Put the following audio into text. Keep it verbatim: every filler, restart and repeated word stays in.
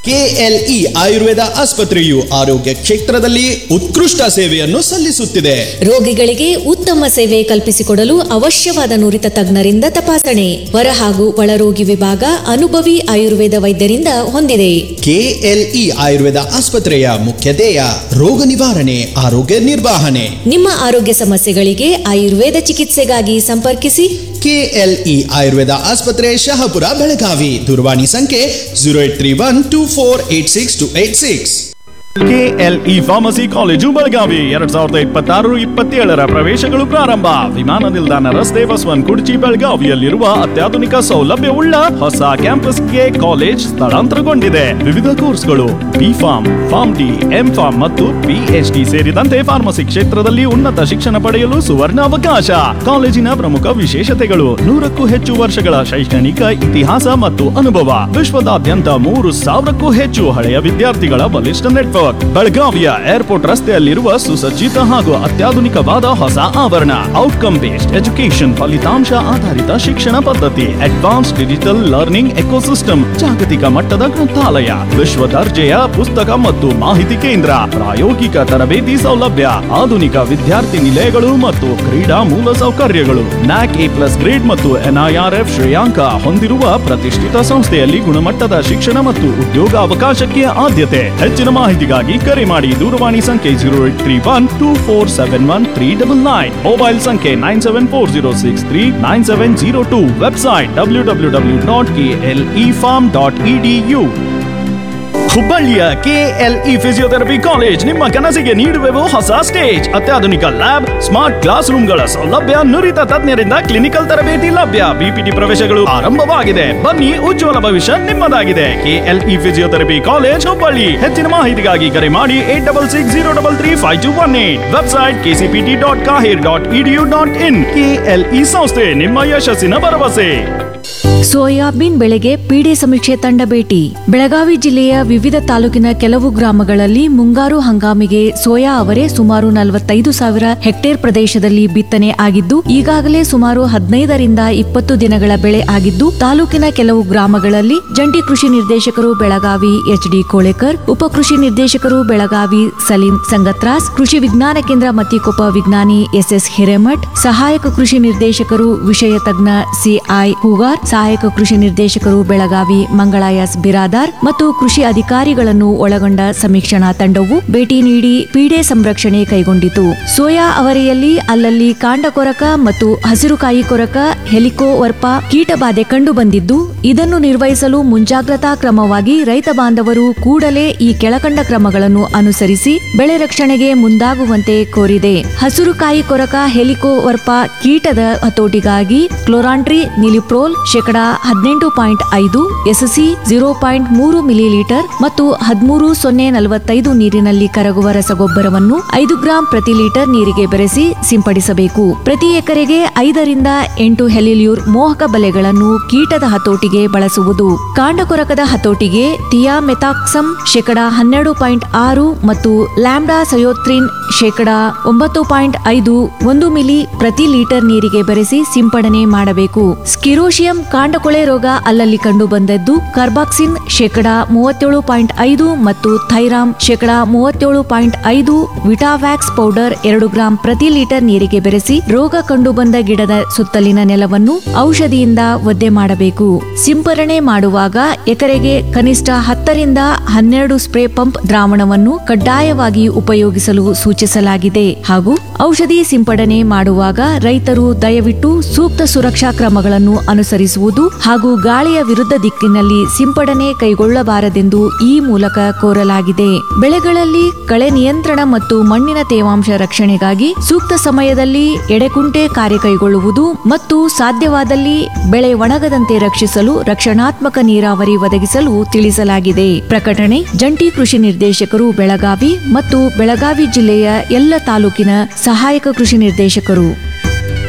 KLE Ayurveda ಆಸ್ಪತ್ರೆಯು ಆರೋಗ್ಯ ಕ್ಷೇತ್ರದಲ್ಲಿ ಉತ್ಕೃಷ್ಟ ಸೇವೆಯನ್ನು ಸಲ್ಲಿಸುತ್ತಿದೆ. ರೋಗಿಗಳಿಗೆ ಉತ್ತಮ ಸೇವೆ ಕಲ್ಪಿಸಿಕೊಡಲು ಅವಶ್ಯವಾದ ನುರಿತ ತಜ್ಞರಿಂದ ತಪಾಸಣೆ, ಹೊರ ಹಾಗೂ ಒಳರೋಗಿ ವಿಭಾಗ ಅನುಭವಿ ಆಯುರ್ವೇದ ವೈದ್ಯರಿಂದ ಹೊಂದಿದೆ. ಕೆಎಲ್ಇ ಆಯುರ್ವೇದ ಆಸ್ಪತ್ರೆಯ ಮುಖ್ಯ ಧ್ಯೇಯ ರೋಗ ನಿವಾರಣೆ, ಆರೋಗ್ಯ ನಿರ್ವಹಣೆ. ನಿಮ್ಮ ಆರೋಗ್ಯ ಸಮಸ್ಯೆಗಳಿಗೆ ಆಯುರ್ವೇದ ಚಿಕಿತ್ಸೆಗಾಗಿ ಸಂಪರ್ಕಿಸಿ. ಕೆಎಲ್ಇ ಆಯುರ್ವೇದ ಆಸ್ಪತ್ರೆ, ಶಹಾಪುರ, ಬೆಳಗಾವಿ. ದೂರವಾಣಿ ಸಂಖ್ಯೆ zero eight three one two four eight six two eight six. KLE pharmacy college Belagavi ಎರಡ್ ಸಾವಿರದ ಇಪ್ಪತ್ತಾರು ಇಪ್ಪತ್ತೇಳರ ಪ್ರವೇಶಗಳು ಪ್ರಾರಂಭ. ವಿಮಾನ ನಿಲ್ದಾಣ ರಸ್ತೆ, ಬಸವನ್ ಕುರ್ಚಿ, ಬೆಳಗಾವಿಯಲ್ಲಿರುವ ಅತ್ಯಾಧುನಿಕ ಸೌಲಭ್ಯವುಳ್ಳ ಹೊಸ ಕ್ಯಾಂಪಸ್ಗೆ ಕಾಲೇಜ್ ಸ್ಥಳಾಂತರಗೊಂಡಿದೆ. ವಿವಿಧ ಕೋರ್ಸ್ಗಳು B form, form D, M form ಮತ್ತು ಪಿಎಚ್ಡಿ ಸೇರಿದಂತೆ ಫಾರ್ಮಸಿ ಕ್ಷೇತ್ರದಲ್ಲಿ ಉನ್ನತ ಶಿಕ್ಷಣ ಪಡೆಯಲು ಸುವರ್ಣ ಅವಕಾಶ. ಕಾಲೇಜಿನ ಪ್ರಮುಖ ವಿಶೇಷತೆಗಳು: ನೂರಕ್ಕೂ ಹೆಚ್ಚು ವರ್ಷಗಳ ಶೈಕ್ಷಣಿಕ ಇತಿಹಾಸ ಮತ್ತು ಅನುಭವ, ವಿಶ್ವದಾದ್ಯಂತ ಮೂರು ಸಾವಿರಕ್ಕೂ ಹೆಚ್ಚು ಹಳೆಯ ವಿದ್ಯಾರ್ಥಿಗಳ ಬಲಿಷ್ಠ ನೆಟ್ವರ್ಕ್, ಬೆಳಗಾವಿಯ ಏರ್ಪೋರ್ಟ್ ರಸ್ತೆಯಲ್ಲಿರುವ ಸುಸಜ್ಜಿತ ಹಾಗೂ ಅತ್ಯಾಧುನಿಕವಾದ ಹೊಸ ಆವರಣ, ಔಟ್ಕಮ್ ಬೇಸ್ಡ್ ಎಜುಕೇಶನ್, ಫಲಿತಾಂಶ ಆಧಾರಿತ ಶಿಕ್ಷಣ ಪದ್ಧತಿ, ಅಡ್ವಾನ್ಸ್ ಡಿಜಿಟಲ್ ಲರ್ನಿಂಗ್ ಎಕೋಸಿಸ್ಟಮ್, ಜಾಗತಿಕ ಮಟ್ಟದ ಗ್ರಂಥಾಲಯ, ವಿಶ್ವ ದರ್ಜೆಯ ಪುಸ್ತಕ ಮತ್ತು ಮಾಹಿತಿ ಕೇಂದ್ರ, ಪ್ರಾಯೋಗಿಕ ತರಬೇತಿ ಸೌಲಭ್ಯ, ಆಧುನಿಕ ವಿದ್ಯಾರ್ಥಿ ನಿಲಯಗಳು ಮತ್ತು ಕ್ರೀಡಾ ಮೂಲ ಸೌಕರ್ಯಗಳು, ನ್ಯಾಕ್ ಎ ಪ್ಲಸ್ ಗ್ರೇಡ್ ಮತ್ತು ಎನ್ಐಆರ್ಎಫ್ ಶ್ರೇಯಾಂಕ ಹೊಂದಿರುವ ಪ್ರತಿಷ್ಠಿತ ಸಂಸ್ಥೆಯಲ್ಲಿ ಗುಣಮಟ್ಟದ ಶಿಕ್ಷಣ ಮತ್ತು ಉದ್ಯೋಗಾವಕಾಶಕ್ಕೆ ಆದ್ಯತೆ. ಹೆಚ್ಚಿನ ಮಾಹಿತಿಗಾಗಿ ಕರೆ ಮಾಡಿ. ದೂರವಾಣಿ ಸಂಖ್ಯೆ zero eight three one two four seven one three double nine, mobile ಸಂಖ್ಯೆ nine seven four zero six three nine seven zero two, website W W W dot K L E form dot E D you. ಹುಬ್ಬಳ್ಳಿಯ KLE physiotherapy college ನಿಮ್ಮ ಕನಸಿಗೆ ನೀಡುವೆವು ಹೊಸ stage. ಅತ್ಯಾಧುನಿಕ lab, smart class ರೂಮ್ಗಳ ಸೌಲಭ್ಯ, ನುರಿತ ತಜ್ಞರಿಂದ clinical ತರಬೇತಿ ಲಭ್ಯ. ಬಿಪಿಟಿ ಪ್ರವೇಶಗಳು ಆರಂಭವಾಗಿದೆ. ಬನ್ನಿ, ಉಜ್ವಲ ಭವಿಷ್ಯ ನಿಮ್ಮದಾಗಿದೆ. KLE physiotherapy college, Hubballi. ಹೆಚ್ಚಿನ ಮಾಹಿತಿಗಾಗಿ ಕರೆ ಮಾಡಿ eight double six zero double three five two one eight. Website KCPT dot ಕಾಹಿರ್ dot edu dot in. KLE ಸಂಸ್ಥೆ, ನಿಮ್ಮ ಯಶಸ್ಸಿನ ಭರವಸೆ. ಸೋಯಾಬೀನ್ ಬೆಳೆಗೆ ಪಿಡಿ ಸಮೀಕ್ಷೆ ತಂಡ ಭೇಟಿ. ಬೆಳಗಾವಿ ಜಿಲ್ಲೆಯ ವಿವಿಧ ತಾಲೂಕಿನ ಕೆಲವು ಗ್ರಾಮಗಳಲ್ಲಿ ಮುಂಗಾರು ಹಂಗಾಮಿಗೆ ಸೋಯಾ ಅವರೆ ಸುಮಾರು ನಲವತ್ತೈದು ಸಾವಿರ ಹೆಕ್ಟೇರ್ ಪ್ರದೇಶದಲ್ಲಿ ಬಿತ್ತನೆ ಆಗಿದ್ದು, ಈಗಾಗಲೇ ಸುಮಾರು ಹದಿನೈದರಿಂದ ಇಪ್ಪತ್ತು ದಿನಗಳ ಬೆಳೆ ಆಗಿದ್ದು, ತಾಲೂಕಿನ ಕೆಲವು ಗ್ರಾಮಗಳಲ್ಲಿ ಜಂಟಿ ಕೃಷಿ ನಿರ್ದೇಶಕರು ಬೆಳಗಾವಿ ಎಚ್ ಡಿ ಕೋಳೆಕರ್, ಉಪ ಕೃಷಿ ನಿರ್ದೇಶಕರು ಬೆಳಗಾವಿ ಸಲೀಂ ಸಂಗತ್ರಾಸ್, ಕೃಷಿ ವಿಜ್ಞಾನ ಕೇಂದ್ರ ಮತ್ತಿಕೊಪ್ಪ ವಿಜ್ಞಾನಿ ಎಸ್ ಎಸ್ ಹಿರೇಮಠ್, ಸಹಾಯಕ ಕೃಷಿ ನಿರ್ದೇಶಕರು ವಿಷಯ ತಜ್ಞ ಸಿಐ ಹೂಗಾರ್, ಸಹಾಯಕ ಕೃಷಿ ನಿರ್ದೇಶಕರು ಬೆಳಗಾವಿ ಮಂಗಳಾಯಸ್ ಬಿರಾದಾರ್ ಮತ್ತು ಕೃಷಿ ಅಧಿಕಾರಿಗಳನ್ನು ಒಳಗೊಂಡ ಸಮೀಕ್ಷಣಾ ತಂಡವು ಭೇಟಿ ನೀಡಿ ಪೀಡೆ ಸಂರಕ್ಷಣೆ ಕೈಗೊಂಡಿತು. ಸೋಯಾ ಅವರೆಯಲ್ಲಿ ಅಲ್ಲಲ್ಲಿ ಕಾಂಡ ಕೊರಕ ಮತ್ತು ಹಸಿರುಕಾಯಿ ಕೊರಕ, ಹೆಲಿಕೋವರ್ಪ ಕೀಟಬಾಧೆ ಕಂಡು ಬಂದಿದ್ದು, ಇದನ್ನು ನಿರ್ವಹಿಸಲು ಮುಂಜಾಗ್ರತಾ ಕ್ರಮವಾಗಿ ರೈತ ಬಾಂಧವರು ಕೂಡಲೇ ಈ ಕೆಳಕಂಡ ಕ್ರಮಗಳನ್ನು ಅನುಸರಿಸಿ ಬೆಳೆ ರಕ್ಷಣೆಗೆ ಮುಂದಾಗುವಂತೆ ಕೋರಿದೆ. ಹಸಿರುಕಾಯಿ ಕೊರಕ, ಹೆಲಿಕೋವರ್ಪ ಕೀಟದ ಹತೋಟಿಗಾಗಿ ಕ್ಲೋರಾಂಟ್ರಿ ನಿಲಿಪ್ರೋಲ್ ಶೇಕಡಾ ಹದಿನೆಂಟು ಪಾಯಿಂಟ್ ಐದು, ಎಸ್ಸಿ ಜೀರೋ ಪಾಯಿಂಟ್ ಮೂರು ಮಿಲಿಲೀಟರ್ ಮತ್ತು ಹದಿಮೂರು ಸೊನ್ನೆ ನಲವತ್ತೈದು ನೀರಿನಲ್ಲಿ ಕರಗುವ ರಸಗೊಬ್ಬರವನ್ನು ಐದು ಗ್ರಾಂ ಪ್ರತಿ ಲೀಟರ್ ನೀರಿಗೆ ಬೆರೆಸಿ ಸಿಂಪಡಿಸಬೇಕು. ಪ್ರತಿ ಎಕರೆಗೆ ಐದರಿಂದ ಎಂಟು ಹೆಲಿಲ್ಯೂರ್ ಮೋಹಕ ಬಲೆಗಳನ್ನು ಕೀಟದ ಹತೋಟಿಗೆ ಬಳಸುವುದು. ಕಾಂಡಕೊರಕದ ಹತೋಟಿಗೆ ಥಿಯಾಮೆಥಾಕ್ಸಮ್ ಶೇಕಡಾ ಹನ್ನೆರಡು ಪಾಯಿಂಟ್ ಆರು ಮತ್ತು ಲ್ಯಾಂಬ್ಡಾ ಸಯೋತ್ರಿನ್ ಶೇಕಡಾ ಒಂಬತ್ತು ಪಾಯಿಂಟ್ ಐದು ಒಂದು ಮಿಲಿ ಪ್ರತಿ ಲೀಟರ್ ನೀರಿಗೆ ಬೆರೆಸಿ ಸಿಂಪಡಣೆ ಮಾಡಬೇಕು. ಸ್ಕಿರೋಶಿಯಂ ಕಾಂಡಕೊಳೆ ರೋಗ ಅಲ್ಲಲ್ಲಿ ಕಂಡು ಬಂದದ್ದು, ಕಾರ್ಬಾಕ್ಸಿನ್ ಶೇಕಡಾ ಮೂವತ್ತೇಳು ಪಾಯಿಂಟ್ ಐದು ಮತ್ತು ಥೈರಾಮ್ ಶೇಕಡಾ ಮೂವತ್ತೇಳು ಪಾಯಿಂಟ್ ಐದು, ವಿಟಾವ್ಯಾಕ್ಸ್ ಪೌಡರ್ ಎರಡು ಗ್ರಾಂ ಪ್ರತಿ ಲೀಟರ್ ನೀರಿಗೆ ಬೆರೆಸಿ ರೋಗ ಕಂಡು ಬಂದ ಗಿಡದ ಸುತ್ತಲಿನ ನೆಲವನ್ನು ಔಷಧಿಯಿಂದ ಒದ್ದೆ ಮಾಡಬೇಕು. ಸಿಂಪರಣೆ ಮಾಡುವಾಗ ಎಕರೆಗೆ ಕನಿಷ್ಠ ಹತ್ತರಿಂದ ಹನ್ನೆರಡು ಸ್ಪ್ರೇ ಪಂಪ್ ದ್ರಾವಣವನ್ನು ಕಡ್ಡಾಯವಾಗಿ ಉಪಯೋಗಿಸಲು ಸೂಚಿಸಲಾಗಿದೆ. ಹಾಗೂ ಔಷಧಿ ಸಿಂಪಡಣೆ ಮಾಡುವಾಗ ರೈತರು ದಯವಿಟ್ಟು ಸೂಕ್ತ ಸುರಕ್ಷಾ ಕ್ರಮಗಳನ್ನು ಅನುಸರಿಸುವುದು ಹಾಗೂ ಗಾಳಿಯ ವಿರುದ್ಧ ದಿಕ್ಕಿನಲ್ಲಿ ಸಿಂಪಡಣೆ ಕೈಗೊಳ್ಳಬಾರದೆಂದು ಈ ಮೂಲಕ ಕೋರಲಾಗಿದೆ. ಬೆಳೆಗಳಲ್ಲಿ ಕಳೆ ನಿಯಂತ್ರಣ ಮತ್ತು ಮಣ್ಣಿನ ತೇವಾಂಶ ರಕ್ಷಣೆಗಾಗಿ ಸೂಕ್ತ ಸಮಯದಲ್ಲಿ ಎಡೆಕುಂಟೆ ಕಾರ್ಯ ಕೈಗೊಳ್ಳುವುದು ಮತ್ತು ಸಾಧ್ಯವಾದಲ್ಲಿ ಬೆಳೆ ಒಣಗದಂತೆ ರಕ್ಷಿಸಲು ರಕ್ಷಣಾತ್ಮಕ ನೀರಾವರಿ ಒದಗಿಸಲು ತಿಳಿಸಲಾಗಿದೆ. ಪ್ರಕಟಣೆ ಜಂಟಿ ಕೃಷಿ ನಿರ್ದೇಶಕರು ಬೆಳಗಾವಿ ಮತ್ತು ಬೆಳಗಾವಿ ಜಿಲ್ಲೆಯ ಎಲ್ಲ ತಾಲೂಕಿನ ಸಹಾಯಕ ಕೃಷಿ ನಿರ್ದೇಶಕರು.